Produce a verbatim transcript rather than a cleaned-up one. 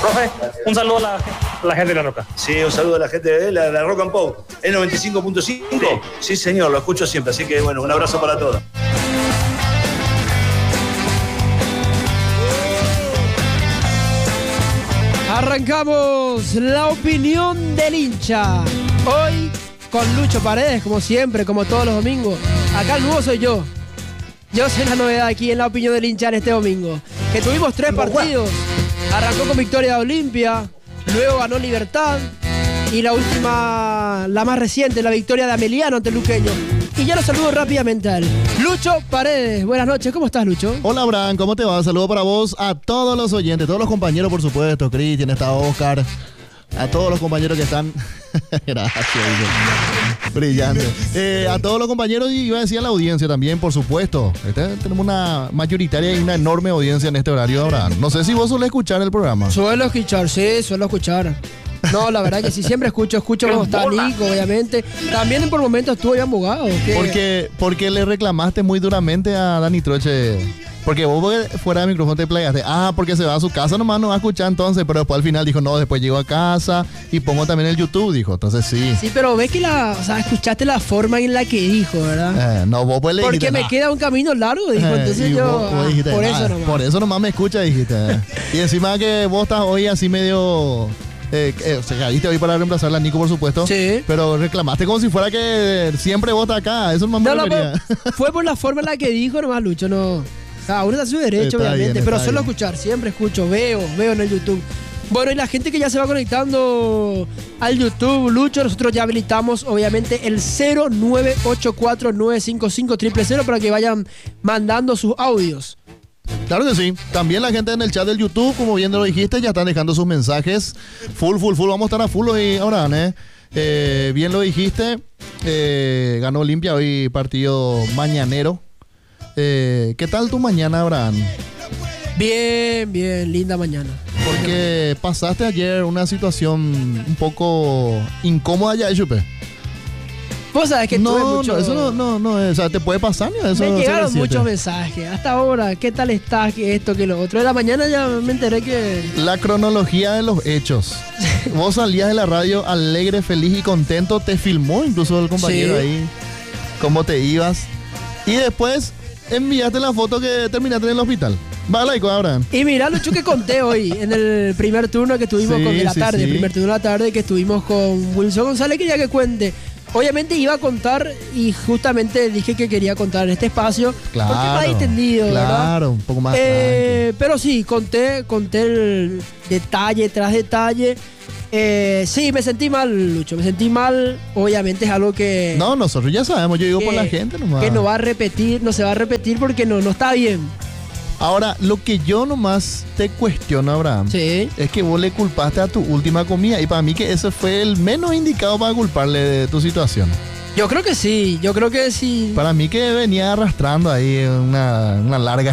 Profe, un saludo a la, a la gente de La Roca. Sí, un saludo a la gente de la, la Rock and Pop. ¿Es noventa y cinco punto cinco? Sí. Sí, señor, lo escucho siempre. Así que, bueno, un abrazo para todos. Arrancamos la opinión del hincha. Hoy con Lucho Paredes, como siempre, como todos los domingos. Acá el nuevo soy yo. Yo soy la novedad aquí en la opinión del hincha en este domingo. Que tuvimos tres partidos. Arrancó con victoria de Olimpia, luego ganó Libertad y la última, la más reciente, la victoria de Ameliano ante Luqueño. Y ya lo saludo rápidamente a él. Lucho Paredes, buenas noches, ¿cómo estás, Lucho? Hola, Abraham, ¿cómo te va? Saludo para vos, a todos los oyentes, todos los compañeros, por supuesto, Cristian, está Oscar, a todos los compañeros que están... Gracias, brillante. Eh, a todos los compañeros y iba a decir a la audiencia también, por supuesto. Este, tenemos una mayoritaria y una enorme audiencia en este horario, Abraham. No sé si vos solés escuchar el programa. Suelo escuchar, sí, suelo escuchar. No, la verdad que sí, siempre escucho, escucho cómo está Nico, obviamente. También por momentos estuvo bien abogado. Porque, porque le reclamaste muy duramente a Dani Troche. Porque vos fuera de micrófono te plegaste. Ah, porque se va a su casa nomás, no va a escuchar entonces. Pero después al final dijo, no, después llego a casa y pongo también el YouTube, dijo. Entonces sí. Sí, pero ves que la, o sea, escuchaste la forma en la que dijo, ¿verdad? Eh, no, vos pues le Porque dijiste, me no. queda un camino largo, dijo. Eh, Entonces yo, vos, vos dijiste, por ah, eso nomás. Por eso nomás me escucha, dijiste. Eh. Y encima que vos estás hoy así medio... Eh, eh, o sea, caíste hoy para reemplazar a Nico, por supuesto. Sí. Pero reclamaste como si fuera que siempre vos estás acá. Eso nomás No, me no, refería. fue por la forma en la que dijo nomás, Lucho, no... Cada uno está a su derecho, Está obviamente, bien, pero está suelo bien. escuchar, siempre escucho, veo, veo en el YouTube. Bueno, y la gente que ya se va conectando al YouTube, Lucho, nosotros ya habilitamos, obviamente, el cero nueve ocho cuatro nueve cinco cinco cero cero cero para que vayan mandando sus audios. Claro que sí. También la gente en el chat del YouTube, como bien lo dijiste, ya están dejando sus mensajes. Full, full, full. Vamos a estar a full hoy, Abraham, ¿eh? Eh, bien lo dijiste. Eh, ganó Olimpia hoy partido mañanero. Eh, ¿Qué tal tu mañana, Abraham? Bien, bien, linda mañana. Porque pasaste ayer una situación un poco incómoda ya, Chupe. Vos sabés que tuve No, mucho... no, eso no, no, no, o sea, te puede pasar, ¿no? Eso Me se llegaron resiente. muchos mensajes. Hasta ahora, ¿qué tal estás? Que esto, que lo otro. De la mañana ya me enteré que... La cronología de los hechos. Vos salías de la radio alegre, feliz y contento. Te filmó incluso el compañero Sí. ahí. Cómo te ibas. Y después enviaste la foto que terminaste en el hospital. Va, laico, Abraham. Y mirá, Lucho, que conté hoy en el primer turno que estuvimos Sí, con de la sí, tarde, sí. el primer turno de la tarde que estuvimos con Wilson González, quería que cuente. Obviamente iba a contar y justamente dije que quería contar en este espacio. Claro. Porque más entendido, ¿verdad? Claro, un poco más Eh, pero sí, conté, conté el detalle tras detalle. Eh, sí, me sentí mal, Lucho, me sentí mal. Obviamente es algo que... No, nosotros ya sabemos, yo digo que, por la gente nomás. que no va a repetir, no se va a repetir porque no, no está bien. Ahora, lo que yo nomás te cuestiono, Abraham, Sí. es que vos le culpaste a tu última comida. Y para mí que ese fue el menos indicado para culparle de tu situación. Yo creo que sí, yo creo que sí. Para mí que venía arrastrando ahí una, una larga